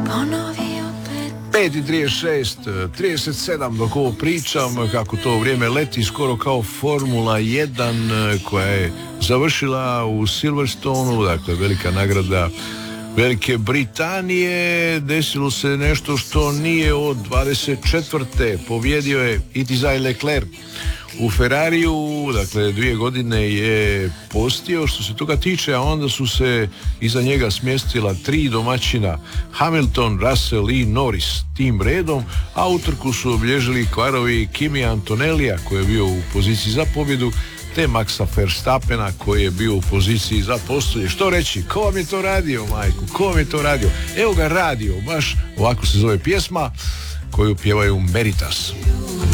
5:36, 37 dok ovo pričam, kako to vrijeme leti skoro kao Formula 1 koja je završila u Silverstonu, dakle velika nagrada Velike Britanije. Desilo se nešto što nije od 24. Pobjedio je Itizaj Leclerc u Ferrariju, dakle 2 godine je postio što se toga tiče, a onda su se iza njega smjestila 3 domaćina, Hamilton, Russell i Norris tim redom, a utrku su obilježili kvarovi Kimi Antonellija koji je bio u poziciji za pobjedu, te Maxa Verstappena koji je bio u poziciji za postolje. Što reći, ko vam je to radio, majku, ko vam je to radio? Evo ga radio, baš ovako se zove pjesma koju pjevaju Meritas.